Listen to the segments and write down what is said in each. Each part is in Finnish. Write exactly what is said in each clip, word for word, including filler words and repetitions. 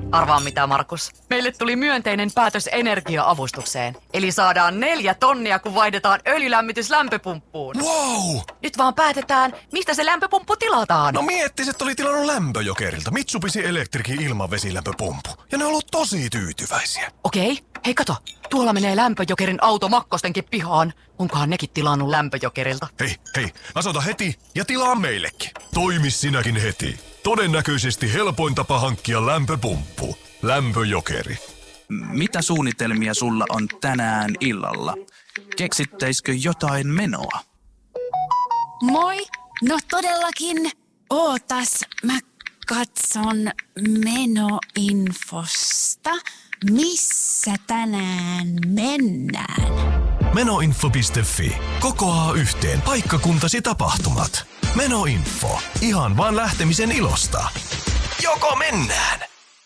Arvaa mitä, Markus. Meille tuli myönteinen päätös energia-avustukseen. Eli saadaan neljä tonnia, kun vaihdetaan öljylämmitys lämpöpumppuun. Wow! Nyt vaan päätetään, mistä se lämpöpumppu tilataan. No miettis, että oli tilannut Lämpöjokerilta Mitsubishi Electricin ilmavesilämpöpumppu. Ja ne on ollut tosi tyytyväisiä. Okei, hei kato. Tuolla menee Lämpöjokerin auto Makkostenkin pihaan. Onkohan nekin tilannut Lämpöjokerilta? Hei, hei, asota heti ja tilaa meillekin. Toimi sinäkin heti. Todennäköisesti helpoin tapa hankkia lämpöpumppu. Lämpöjokeri. Mitä suunnitelmia sulla on tänään illalla? Keksittäisikö jotain menoa? Moi! No todellakin. Ootas, mä katson menoinfosta. Missä tänään mennään? Menoinfo piste fi. Kokoaa yhteen paikkakuntasi tapahtumat. Menoinfo. Ihan vaan lähtemisen ilosta. Joko mennään?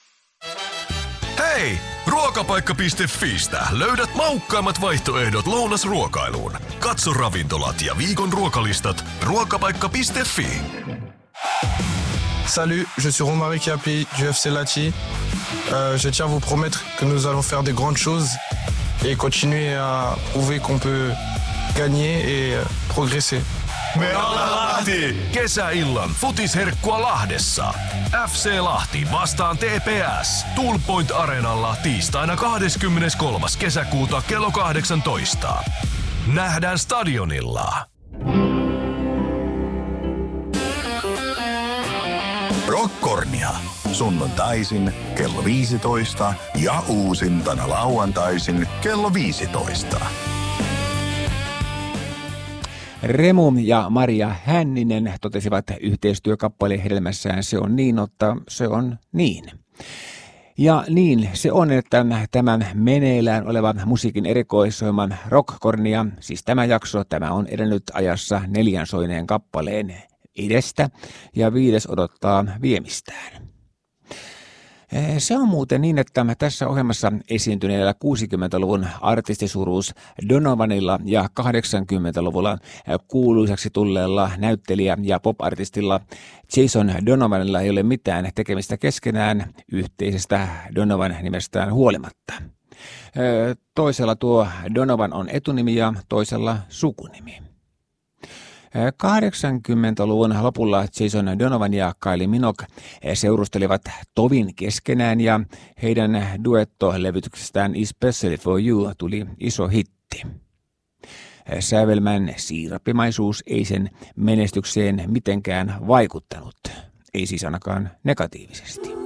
Hei! Ruokapaikka piste fiistä löydät maukkaimmat vaihtoehdot lounasruokailuun. Katso ravintolat ja viikon ruokalistat ruokapaikka piste fi. Salut, je suis Romaric Yapi du F C Lati. Euh, je tiens à vous promettre que nous allons faire de grandes choses et continuer à prouver qu'on peut gagner et progresser. Me ollaan Lahti! Kesäillan futisherkkua Lahdessa. F C Lahti vastaan T P S. Tool Point Areenalla tiistaina kahdeskymmeneskolmas kesäkuuta kello kahdeksantoista. Nähdään stadionilla. Rockkornia. Sunnuntaisin kello viisitoista ja uusintana lauantaisin kello viisitoista. Remu ja Maria Hänninen totesivat yhteistyökappaleen hedelmässään Se on niin, mutta se on niin. Ja niin se on, että tämän meneillään olevan musiikin erikoisohjelman Rockkornia, siis tämä jakso, tämä on edennyt ajassa neljän soineen kappaleen edestä ja viides odottaa viemistään. Se on muuten niin, että tässä ohjelmassa esiintyneellä kuusikymmentäluvun artistisuruus Donovanilla ja kahdeksankymmentäluvulla kuuluisaksi tulleella näyttelijä- ja pop-artistilla Jason Donovanilla ei ole mitään tekemistä keskenään yhteisestä Donovan nimestään huolimatta. Toisella tuo Donovan on etunimi ja toisella sukunimi. kahdeksankymmentäluvun lopulla Jason Donovan ja Kylie Minogue seurustelivat tovin keskenään ja heidän duetto-levytyksestään Especially for You tuli iso hitti. Sävelmän siirappimaisuus ei sen menestykseen mitenkään vaikuttanut, ei siis ainakaan negatiivisesti.